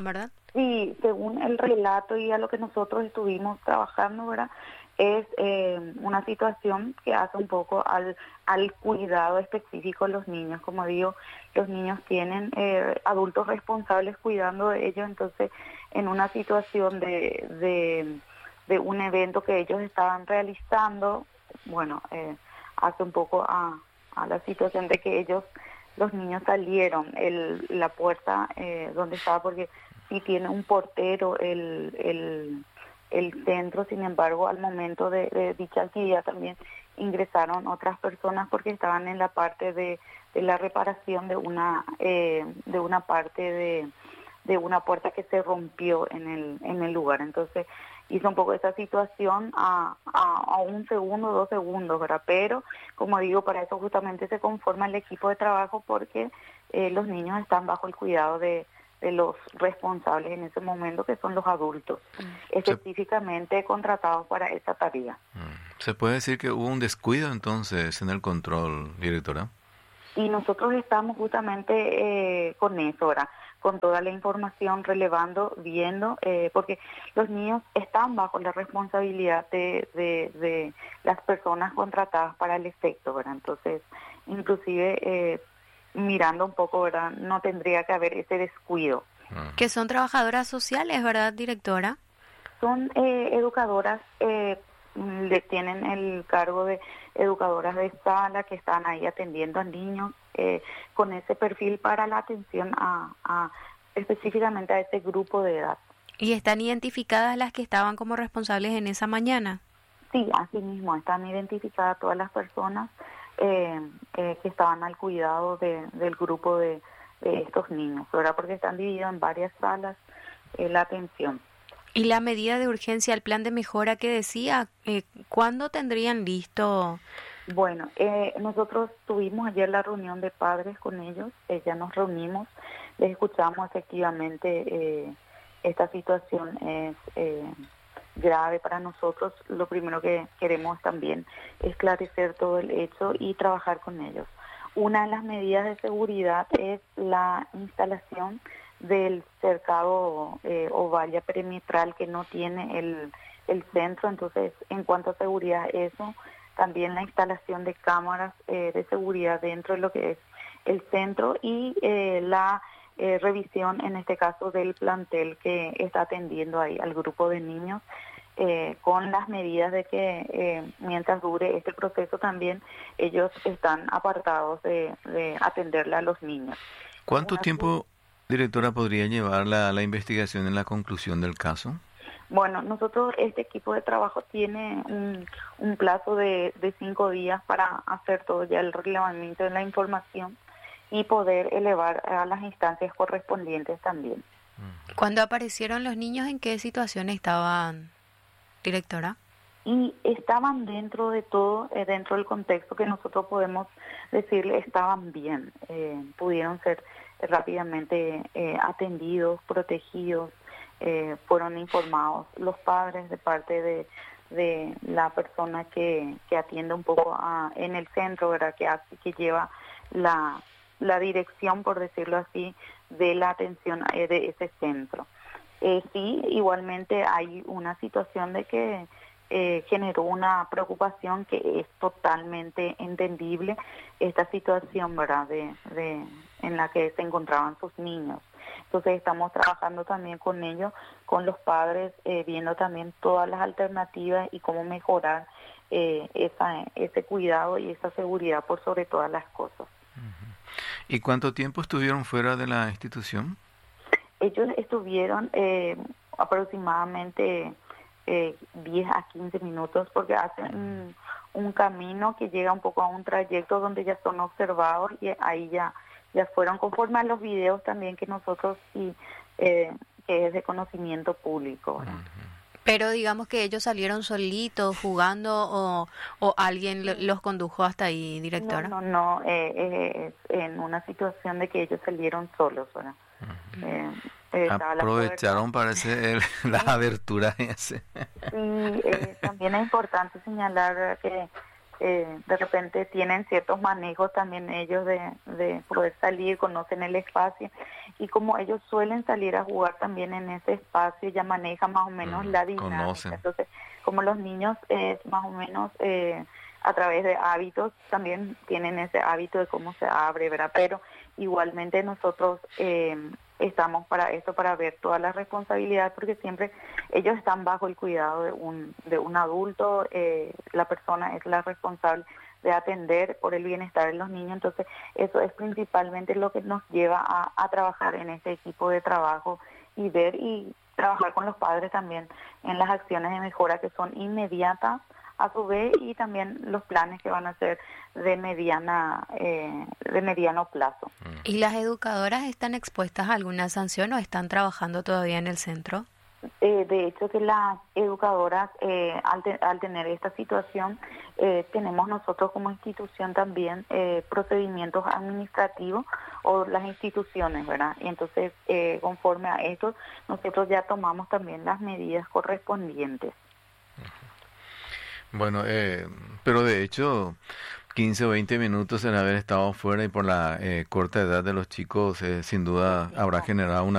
Sí, según el relato y a lo que nosotros estuvimos trabajando, ¿verdad? Es eh, una situación que hace un poco al, al cuidado específico de los niños. Como digo, los niños tienen eh, adultos responsables cuidando de ellos, entonces en una situación de, de, de un evento que ellos estaban realizando, bueno, eh, hace un poco a, a la situación de que ellos, los niños salieron, el, la puerta eh, donde estaba, porque sí tiene un portero, el... el el centro, sin embargo, al momento de, de dicha actividad también ingresaron otras personas porque estaban en la parte de, de la reparación de una eh, de una parte de, de una puerta que se rompió en el en el lugar. Entonces hizo un poco esa situación a, a, a un segundo, dos segundos, ¿verdad? Pero, como digo, para eso justamente se conforma el equipo de trabajo, porque eh, los niños están bajo el cuidado de de los responsables en ese momento, que son los adultos, mm. específicamente contratados para esa tarea. ¿Se puede decir que hubo un descuido entonces en el control, directora? Y nosotros estamos justamente eh, con eso, ¿verdad? Con toda la información, relevando, viendo, eh, porque los niños están bajo la responsabilidad de, de, de las personas contratadas para el efecto, ¿verdad? Entonces, inclusive... Eh, mirando un poco, ¿verdad? No tendría que haber ese descuido. Que son trabajadoras sociales, ¿verdad, directora? Son eh, educadoras, eh, le tienen el cargo de educadoras de sala que están ahí atendiendo a niños eh, con ese perfil para la atención a, a específicamente a ese grupo de edad. ¿Y están identificadas las que estaban como responsables en esa mañana? Sí, así mismo, están identificadas todas las personas Eh, eh, que estaban al cuidado de, del grupo de, de estos niños, ¿verdad? Porque están divididos en varias salas eh, la atención. ¿Y la medida de urgencia, el plan de mejora que decía, eh, cuándo tendrían listo? Bueno, eh, nosotros tuvimos ayer la reunión de padres con ellos, eh, ya nos reunimos, les escuchamos efectivamente, eh, esta situación es... Eh, grave para nosotros. Lo primero que queremos también es esclarecer todo el hecho y trabajar con ellos. Una de las medidas de seguridad es la instalación del cercado eh, o valla perimetral que no tiene el, el centro. Entonces, en cuanto a seguridad, eso, también la instalación de cámaras eh, de seguridad dentro de lo que es el centro y eh, la Eh, revisión, en este caso, del plantel que está atendiendo ahí al grupo de niños, eh, con las medidas de que eh, mientras dure este proceso también ellos están apartados de, de atenderle a los niños. ¿Cuánto Una tiempo, directora, podría llevar la, la investigación en la conclusión del caso? Bueno, nosotros, este equipo de trabajo tiene un, un plazo de, de cinco días para hacer todo ya el relevamiento de la información y poder elevar a las instancias correspondientes también. Cuando aparecieron los niños, ¿en qué situación estaban, directora? Y estaban dentro de todo, eh, dentro del contexto que nosotros podemos decirle, estaban bien, eh, pudieron ser eh, rápidamente eh, atendidos, protegidos, eh, fueron informados los padres de parte de, de la persona que, que atiende un poco a, en el centro, ¿verdad? Que hace, que lleva la la dirección, por decirlo así, de la atención eh, de ese centro. Eh, sí, igualmente hay una situación de que eh, generó una preocupación que es totalmente entendible, esta situación, ¿verdad?, de, de, en la que se encontraban sus niños. Entonces estamos trabajando también con ellos, con los padres, eh, viendo también todas las alternativas y cómo mejorar eh, esa, ese cuidado y esa seguridad por sobre todas las cosas. ¿Y cuánto tiempo estuvieron fuera de la institución? Ellos estuvieron eh, aproximadamente eh, diez a quince minutos, porque hacen un, un camino que llega un poco a un trayecto donde ya son observados y ahí ya, ya fueron, conforme a los videos también que nosotros sí, eh, que es de conocimiento público, ¿verdad? Uh-huh. Pero digamos que ellos salieron solitos, jugando, o, o alguien lo, los condujo hasta ahí, directora. No, no, no, eh, eh, en una situación de que ellos salieron solos, ¿verdad? Uh-huh. eh, eh, Aprovecharon, parece, el, la abertura ese. Sí, eh, también es importante señalar que eh, de repente tienen ciertos manejos también ellos de, de poder salir, conocen el espacio, y como ellos suelen salir a jugar también en ese espacio, ya manejan más o menos Mm, la dinámica. conocen. Entonces, como los niños eh, más o menos eh, a través de hábitos también tienen ese hábito de cómo se abre, ¿verdad? Pero igualmente nosotros eh, estamos para esto, para ver todas las responsabilidades, porque siempre ellos están bajo el cuidado de un, de un adulto, eh, la persona es la responsable de atender por el bienestar de los niños, entonces eso es principalmente lo que nos lleva a, a trabajar en este equipo de trabajo y ver y trabajar con los padres también en las acciones de mejora que son inmediatas a su vez, y también los planes que van a ser de mediana eh, de mediano plazo. ¿Y las educadoras están expuestas a alguna sanción o están trabajando todavía en el centro? Eh, de hecho, que las educadoras, eh, al, te- al tener esta situación, eh, tenemos nosotros como institución también eh, procedimientos administrativos, o las instituciones, ¿verdad? Y entonces, eh, conforme a esto, nosotros ya tomamos también las medidas correspondientes. Bueno, eh, pero de hecho, quince o veinte minutos en haber estado fuera y por la eh, corta edad de los chicos, eh, sin duda habrá generado una